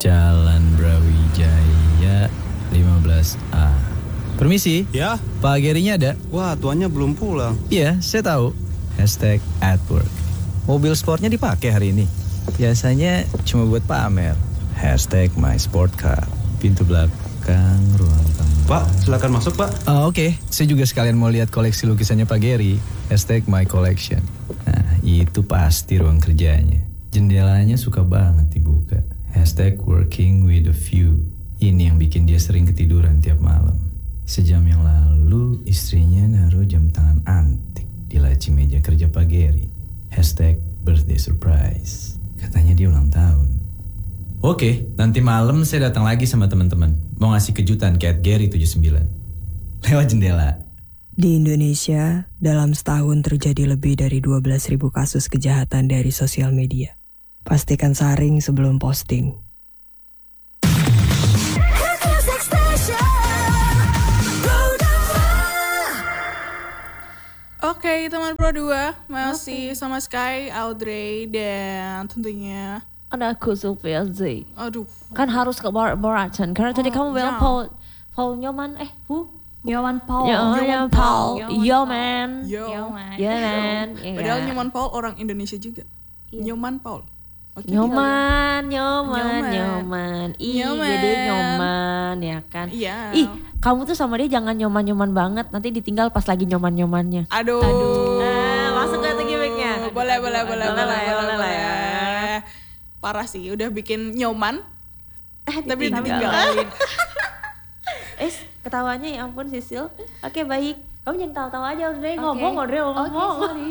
Jalan Brawijaya 15A. Permisi. Ya? Pak Gerinya ada? Wah, tuannya belum pulang. Iya, saya tahu. #@work. Mobil sportnya dipakai hari ini. Biasanya cuma buat pamer. #mysportcar. Pintu belakang, ruang tamu. Pak, silakan masuk, Pak. Oh, oke. Saya juga sekalian mau lihat koleksi lukisannya Pak Geri. #mycollection. Nah, itu pasti ruang kerjanya. Jendelanya suka banget dibuka. #working with a view. Ini yang bikin dia sering ketiduran tiap malam. Sejam yang lalu istrinya naruh jam tangan antik di laci meja kerja Pak Geri. #birthday surprise. Katanya dia ulang tahun. Oke, nanti malam saya datang lagi sama teman-teman. Mau ngasih kejutan ke @gary79. Lewat jendela. Di Indonesia, dalam setahun terjadi lebih dari 12.000 kasus kejahatan dari sosial media. Pastikan saring sebelum posting. Oke, teman Pro 2 masih sama Sky, Audrey, dan tentunya ada aku Sylvia Z. Aduh. Kan harus ke Baratan karena tadi kamu bilang Paul Nyoman Nyoman Paul. Nyoman Paul. Yo man. Yo. Ya man. Padahal Nyoman Paul orang Indonesia juga. Nyoman Paul. Oke, Nyoman. Nyoman. Jadi nyoman ya kan. Iya. Ih, kamu tuh sama dia jangan nyoman-nyoman banget. Nanti ditinggal pas lagi nyoman-nyomannya. Aduh. Masuk ke gimmicknya. Boleh. Boleh. Parah sih, udah bikin nyoman. Tapi ditinggalin. Ketawanya ya ampun Sisil. Oke, baik. Kamu jangan tawa-tawa aja, Audrey. Ngomong. Sorry.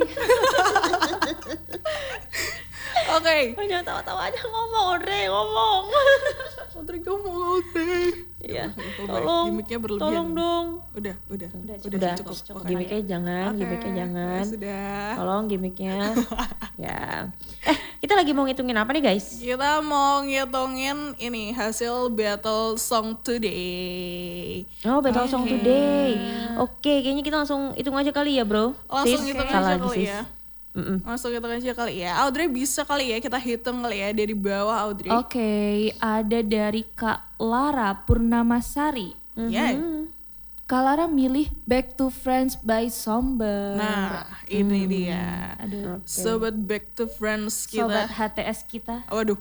Oke. Kamu jangan tawa-tawa aja, ngomong ngomong. Audrey ngomong. Iya. Gimiknya berlebihan. Tolong dong. Udah cukup. Gimiknya jangan. Ya sudah. Tolong gimiknya. Ya. Kita lagi mau ngitungin apa nih guys? Kita mau ngitungin ini hasil battle song today. Oh, battle song today. Oke, kayaknya kita langsung hitung aja kali ya, bro. Langsung hitung aja kali ya. Langsung hitung aja kali ya. Audrey bisa kali ya kita hitung kali ya dari bawah Audrey. Oke, ada dari Kak Lara Purnamasari. Ya. Kak Lara milih Back to Friends by Somber. Nah, ini dia. Aduh. Sobat Back to Friends kita. Sobat HTS kita. Waduh.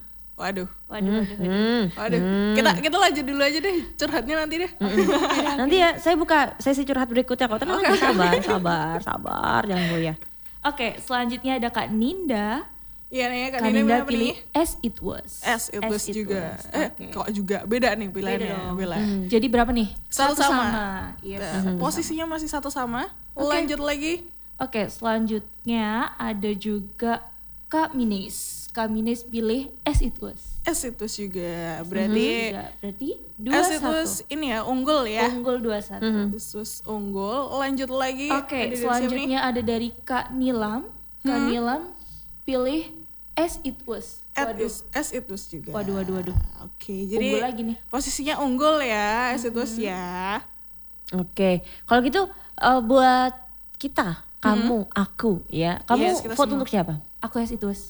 Kita lanjut dulu aja deh curhatnya nanti deh. Nanti ya saya buka sesi curhat berikutnya kok. Tenang aja, sabar, jangan goyah. Oke, selanjutnya ada Kak Ninda. Iya nih Kak Ninda pilih As It Was. As It Was juga. Kok juga beda nih pilihannya. Beda. Jadi berapa nih? Satu sama. Yes. Posisinya masih satu sama. Lanjut lagi. Oke, selanjutnya ada juga Kak Minis. Kak Minis pilih As It Was. As It Was juga. Berarti berarti As It Was ini ya unggul ya. Unggul 2-1. As It Was unggul. Lanjut lagi. Oke, selanjutnya ada dari Kak Nilam. Kak Nilam pilih As It Was. As It Was juga. Waduh. Oke, jadi unggul lagi nih. Posisinya unggul ya As It Was ya. Oke, kalau gitu buat kita, kamu, aku ya. Kamu vote untuk siapa? Aku As It Was.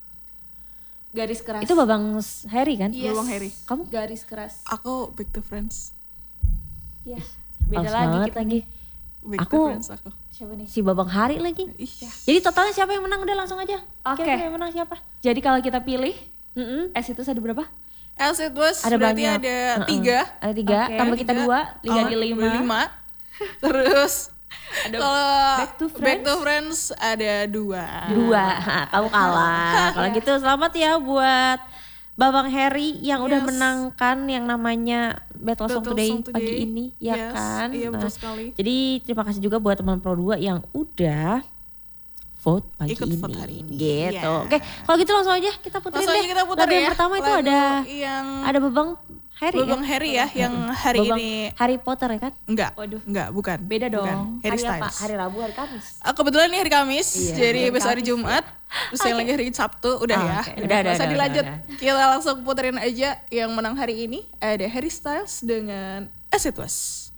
Garis keras. Itu Babang Harry kan? Yes. Babang Harry. Kamu garis keras. Aku Back to Friends. Iya. Beda lagi kita lagi. Back to Friends aku. Siapa nih? Si Babang Hari lagi. Iya. Jadi totalnya siapa yang menang? Udah langsung aja. Oke. Kira-kira yang menang siapa? Jadi kalau kita pilih As It Was ada berapa? As It Was Ada berarti banyak. ada 3. Ada 3, tambah kita 2, jadi 5. Terus kalau Back to Friends ada 2. Kamu kalah. Kalau gitu selamat ya buat Babang Harry yang udah menangkan yang namanya Battle Song Today pagi ini, ya kan? Iya, betul sekali. Jadi terima kasih juga buat teman Pro 2 yang udah vote pagi Ikut ini. vote hari ini. Gitu. Yeah. Oke, kalau gitu langsung aja kita puterin Langsung deh. aja kita putar Lagu ya. yang pertama itu Lagu ada Babang Harry. Babang Harry ya yang hari Babang ini. Harry Potter ya kan? Enggak. Waduh. Enggak, bukan. Beda dong. Bukan. Harry Hari apa? Styles. Hari Rabu, hari Kamis. Kebetulan ini hari Kamis, jadi hari besok hari Kamis, Jumat. Terus yang lagi hari Sabtu, udah ya. Udah, Nggak usah dilanjut. udah. Kita langsung puterin aja yang menang hari ini. Ada Harry Styles dengan As It Was.